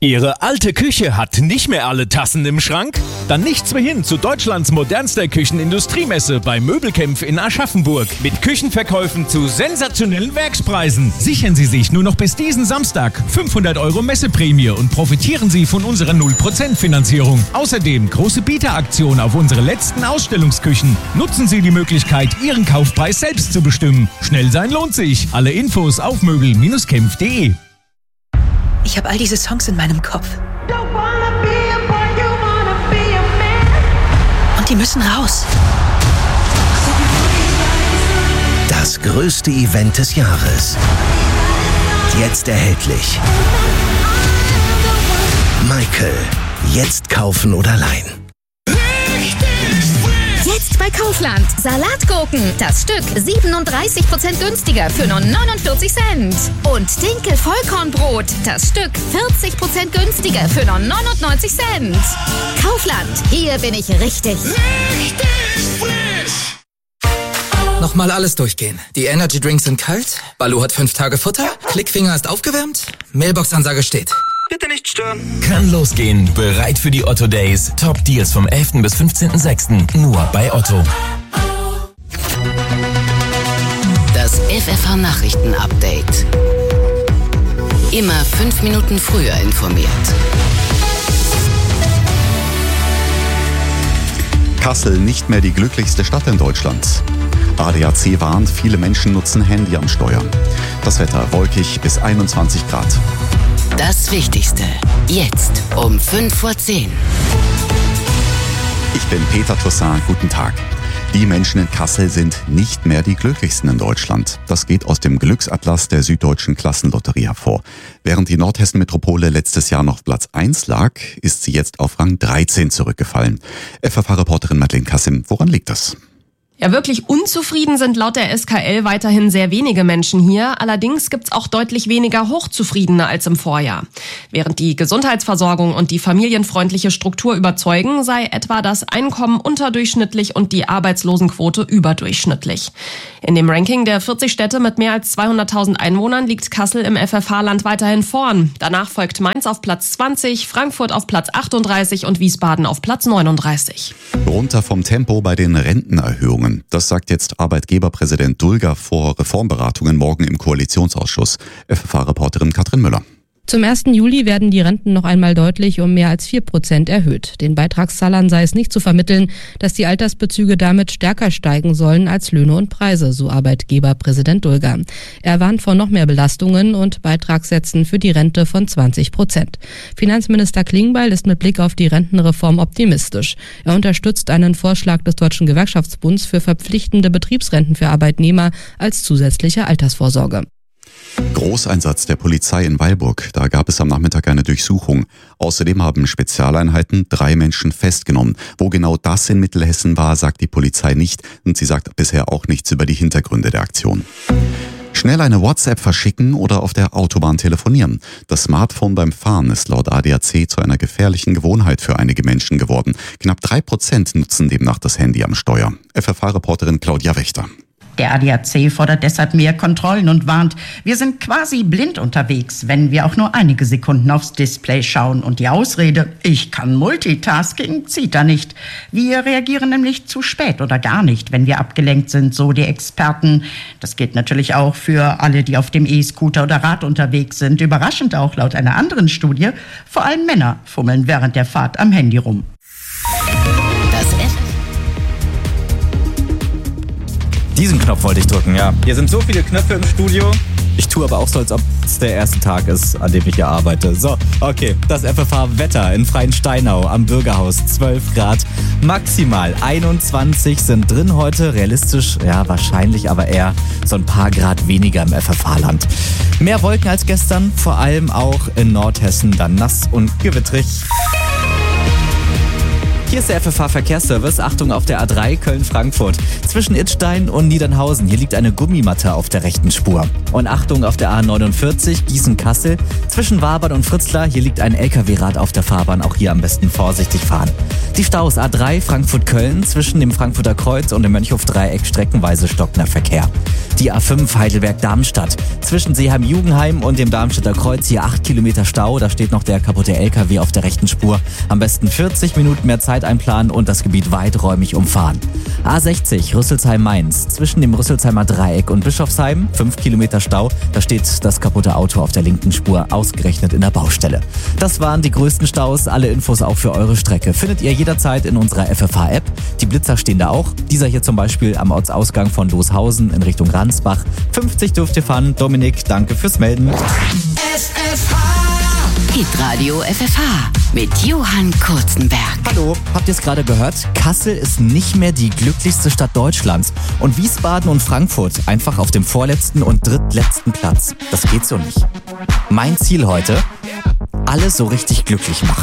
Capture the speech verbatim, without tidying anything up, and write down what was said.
Ihre alte Küche hat nicht mehr alle Tassen im Schrank? Dann nichts mehr hin zu Deutschlands modernster Küchenindustriemesse bei Möbelkämpf in Aschaffenburg. Mit Küchenverkäufen zu sensationellen Werkspreisen. Sichern Sie sich nur noch bis diesen Samstag fünfhundert Euro Messeprämie und profitieren Sie von unserer null Prozent Finanzierung. Außerdem große Bieteraktion auf unsere letzten Ausstellungsküchen. Nutzen Sie die Möglichkeit, Ihren Kaufpreis selbst zu bestimmen. Schnell sein lohnt sich. Alle Infos auf möbel Bindestrich kämpf punkt de. Ich habe all diese Songs in meinem Kopf. Und die müssen raus. Das größte Event des Jahres. Jetzt erhältlich. Michael. Jetzt kaufen oder leihen. Jetzt bei Kaufland. Salatgurken. Das Stück siebenunddreißig Prozent günstiger für nur neunundvierzig Cent. Und Dinkel Vollkornbrot. Das Stück vierzig Prozent günstiger für nur neunundneunzig Cent. Kaufland. Hier bin ich richtig. Richtig frisch. Nochmal alles durchgehen. Die Energy Drinks sind kalt. Balu hat fünf Tage Futter. Klickfinger ist aufgewärmt. Mailbox-Ansage steht. Bitte nicht stören. Kann losgehen. Bereit für die Otto Days. Top Deals vom elften bis fünfzehnten sechsten Nur bei Otto. Das F F H-Nachrichten-Update. Immer fünf Minuten früher informiert. Kassel nicht mehr die glücklichste Stadt in Deutschland. A D A C warnt, viele Menschen nutzen Handy am Steuer. Das Wetter wolkig bis einundzwanzig Grad. Das Wichtigste. Jetzt um fünf vor zehn. Ich bin Peter Toussaint. Guten Tag. Die Menschen in Kassel sind nicht mehr die glücklichsten in Deutschland. Das geht aus dem Glücksatlas der Süddeutschen Klassenlotterie hervor. Während die Nordhessen-Metropole letztes Jahr noch auf Platz eins lag, ist sie jetzt auf Rang dreizehn zurückgefallen. F F H-Reporterin Madeleine Kassim, woran liegt das? Ja, wirklich unzufrieden sind laut der S K L weiterhin sehr wenige Menschen hier. Allerdings gibt's auch deutlich weniger Hochzufriedene als im Vorjahr. Während die Gesundheitsversorgung und die familienfreundliche Struktur überzeugen, sei etwa das Einkommen unterdurchschnittlich und die Arbeitslosenquote überdurchschnittlich. In dem Ranking der vierzig Städte mit mehr als zweihunderttausend Einwohnern liegt Kassel im F F H-Land weiterhin vorn. Danach folgt Mainz auf Platz zwanzig, Frankfurt auf Platz achtunddreißig und Wiesbaden auf Platz neununddreißig. Runter vom Tempo bei den Rentenerhöhungen. Das sagt jetzt Arbeitgeberpräsident Dulger vor Reformberatungen morgen im Koalitionsausschuss. F F H-Reporterin Katrin Müller. Zum ersten Juli werden die Renten noch einmal deutlich um mehr als vier Prozent erhöht. Den Beitragszahlern sei es nicht zu vermitteln, dass die Altersbezüge damit stärker steigen sollen als Löhne und Preise, so Arbeitgeberpräsident Dulger. Er warnt vor noch mehr Belastungen und Beitragssätzen für die Rente von zwanzig Prozent. Finanzminister Klingbeil ist mit Blick auf die Rentenreform optimistisch. Er unterstützt einen Vorschlag des Deutschen Gewerkschaftsbunds für verpflichtende Betriebsrenten für Arbeitnehmer als zusätzliche Altersvorsorge. Großeinsatz der Polizei in Weilburg. Da gab es am Nachmittag eine Durchsuchung. Außerdem haben Spezialeinheiten drei Menschen festgenommen. Wo genau das in Mittelhessen war, sagt die Polizei nicht. Und sie sagt bisher auch nichts über die Hintergründe der Aktion. Schnell eine WhatsApp verschicken oder auf der Autobahn telefonieren. Das Smartphone beim Fahren ist laut A D A C zu einer gefährlichen Gewohnheit für einige Menschen geworden. Knapp drei Prozent nutzen demnach das Handy am Steuer. F F H-Reporterin Claudia Wächter. Der A D A C fordert deshalb mehr Kontrollen und warnt, wir sind quasi blind unterwegs, wenn wir auch nur einige Sekunden aufs Display schauen. Und die Ausrede, ich kann Multitasking, zieht da nicht. Wir reagieren nämlich zu spät oder gar nicht, wenn wir abgelenkt sind, so die Experten. Das gilt natürlich auch für alle, die auf dem E-Scooter oder Rad unterwegs sind. Überraschend auch laut einer anderen Studie, vor allem Männer fummeln während der Fahrt am Handy rum. Das F Diesen Knopf wollte ich drücken, ja. Hier sind so viele Knöpfe im Studio. Ich tue aber auch so, als ob es der erste Tag ist, an dem ich hier arbeite. So, okay, das F F H-Wetter in Freiensteinau am Bürgerhaus, zwölf Grad. Maximal einundzwanzig sind drin heute, realistisch, ja, wahrscheinlich aber eher so ein paar Grad weniger im F F H-Land. Mehr Wolken als gestern, vor allem auch in Nordhessen, dann nass und gewittrig. Hier ist der F F H-Verkehrsservice. Achtung auf der A drei Köln-Frankfurt. Zwischen Idstein und Niedernhausen. Hier liegt eine Gummimatte auf der rechten Spur. Und Achtung auf der A neunundvierzig Gießen-Kassel. Zwischen Wabern und Fritzlar, hier liegt ein L K W-Rad auf der Fahrbahn, auch hier am besten vorsichtig fahren. Die Staus A drei Frankfurt-Köln, zwischen dem Frankfurter Kreuz und dem Mönchhof-Dreieck streckenweise stockender Verkehr. Die A fünf Heidelberg-Darmstadt, zwischen Seeheim-Jugendheim und dem Darmstädter Kreuz hier acht Kilometer Stau, da steht noch der kaputte L K W auf der rechten Spur. Am besten vierzig Minuten mehr Zeit einplanen und das Gebiet weiträumig umfahren. A sechzig Rüsselsheim-Mainz, zwischen dem Rüsselsheimer Dreieck und Bischofsheim, fünf Kilometer Stau, da steht das kaputte Auto auf der linken Spur, ausgerechnet in der Baustelle. Das waren die größten Staus, alle Infos auch für eure Strecke findet ihr jederzeit in unserer F F H-App. Die Blitzer stehen da auch, dieser hier zum Beispiel am Ortsausgang von Loshausen in Richtung Ransbach. fünfzig dürft ihr fahren. Dominik, danke fürs Melden. F F H Hitradio F F H mit Johann Kurzenberg. Hallo, habt ihr es gerade gehört? Kassel ist nicht mehr die glücklichste Stadt Deutschlands und Wiesbaden und Frankfurt einfach auf dem vorletzten und drittletzten Platz. Das geht so nicht. Mein Ziel heute: alle so richtig glücklich machen.